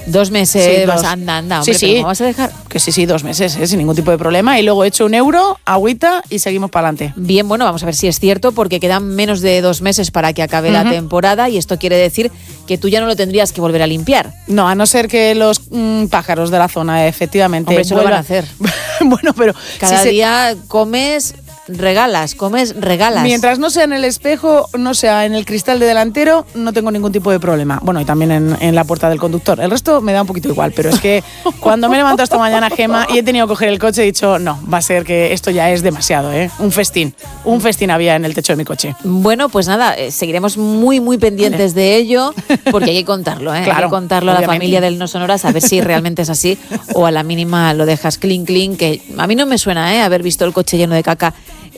2 meses, Sí, vas, anda, hombre, sí, sí. ¿cómo vas a dejar? Que sí, 2 meses, sin ningún tipo de problema. Y luego he hecho €1, agüita y seguimos para adelante. Bien, bueno, vamos a ver si es cierto, porque quedan menos de 2 meses para que acabe la temporada y esto quiere decir que tú ya no lo tendrías que volver a limpiar. No, a no ser que los pájaros de la zona, efectivamente. Hombre, eso lo van a hacer. Bueno, pero Cada día comes, regalas. Mientras no sea en el espejo, no sea en el cristal de delantero, no tengo ningún tipo de problema. Bueno, y también en la puerta del conductor. El resto me da un poquito igual, pero es que cuando me he levantado esta mañana, Gemma, y he tenido que coger el coche, he dicho, no, va a ser que esto ya es demasiado, ¿eh? Un festín había en el techo de mi coche. Bueno, pues nada, seguiremos muy pendientes de ello, porque hay que contarlo, ¿eh? Claro, hay que contarlo obviamente. a la familia del No Sonoras, a ver si realmente es así, o a la mínima lo dejas clean, que a mí no me suena, haber visto el coche lleno de caca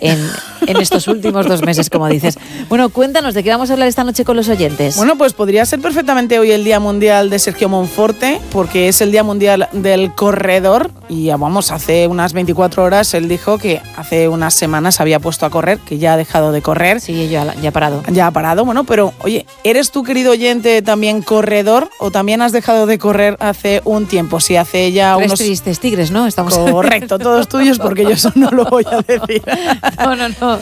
en estos últimos 2 meses, como dices. Bueno, cuéntanos, ¿de qué vamos a hablar esta noche con los oyentes? Bueno, pues podría ser perfectamente hoy el Día Mundial de Sergio Monforte, porque es el Día Mundial del Corredor. Y hace unas 24 horas él dijo que hace unas semanas había puesto a correr, que ya ha dejado de correr. Sí, ya ha parado. Ya ha parado, bueno, pero oye, ¿eres tú, querido oyente, también corredor o también has dejado de correr hace un tiempo? Si hace ya unos... Tristes tigres, ¿no? Estamos... Correcto, todos tuyos, porque yo eso no lo voy a decir. No.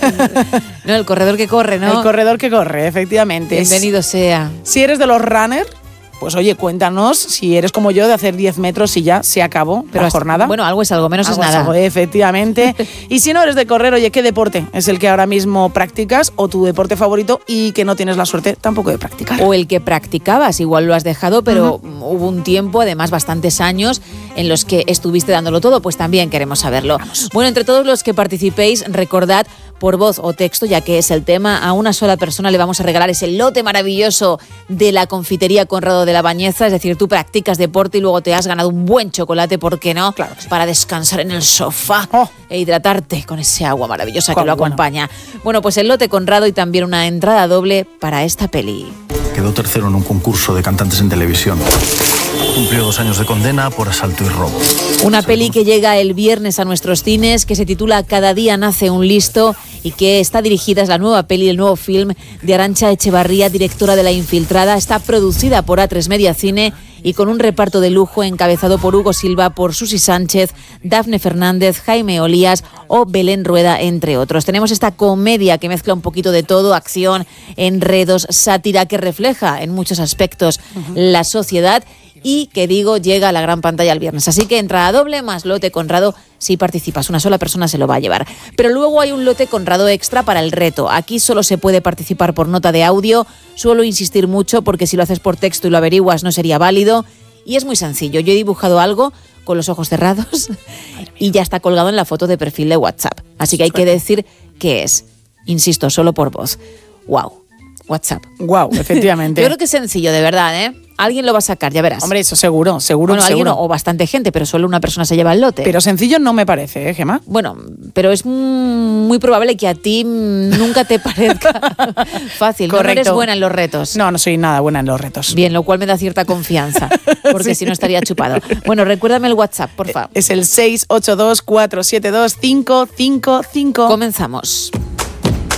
No, el corredor que corre, ¿no? El corredor que corre, efectivamente. Bienvenido sea. Si eres de los runners, pues oye, cuéntanos si eres como yo de hacer 10 metros y ya se acabó la jornada. Bueno, algo es algo, menos Algo es nada. algo, efectivamente. Y si no eres de correr, oye, ¿qué deporte es el que ahora mismo practicas o tu deporte favorito y que no tienes la suerte tampoco de practicar? O el que practicabas, igual lo has dejado, pero hubo un tiempo, además bastantes años, en los que estuviste dándolo todo, pues también queremos saberlo. Vamos. Bueno, entre todos los que participéis, recordad por voz o texto, ya que es el tema, a una sola persona le vamos a regalar ese lote maravilloso de la confitería Conrado de la Bañeza, es decir, tú practicas deporte y luego te has ganado un buen chocolate, ¿por qué no? Claro que sí. Para descansar en el sofá e hidratarte con ese agua maravillosa que lo acompaña. Bueno, pues el lote Conrado y también una entrada doble para esta peli. Quedó tercero en un concurso de cantantes en televisión. Cumplió 2 años de condena por asalto y robo. Una peli que llega el viernes a nuestros cines, que se titula Cada día nace un listo y que está dirigida, es la nueva peli, el nuevo film de Arantxa Echevarría, directora de La Infiltrada. Está producida por A3 Media Cine y con un reparto de lujo encabezado por Hugo Silva, por Susi Sánchez, Dafne Fernández, Jaime Olías o Belén Rueda, entre otros. Tenemos esta comedia que mezcla un poquito de todo, acción, enredos, sátira, que refleja en muchos aspectos la sociedad y que llega a la gran pantalla el viernes. Así que entrada doble más lote Conrado si participas. Una sola persona se lo va a llevar. Pero luego hay un lote Conrado extra para el reto. Aquí solo se puede participar por nota de audio. Suelo insistir mucho porque si lo haces por texto y lo averiguas no sería válido. Y es muy sencillo. Yo he dibujado algo con los ojos cerrados y ya está colgado en la foto de perfil de WhatsApp. Así que hay que decir qué es. Insisto, solo por voz. ¡Wow! WhatsApp. Wow, efectivamente. Yo creo que es sencillo, de verdad, ¿eh? Alguien lo va a sacar, ya verás. Hombre, eso seguro. Bueno, alguien o bastante gente, pero solo una persona se lleva el lote. Pero sencillo no me parece, ¿eh, Gemma? Bueno, pero es muy probable que a ti nunca te parezca fácil. Correcto. No eres buena en los retos. No soy nada buena en los retos. Bien, lo cual me da cierta confianza, porque si no estaría chupado. Bueno, recuérdame el WhatsApp, por favor. Es el 682 472 555. Comenzamos.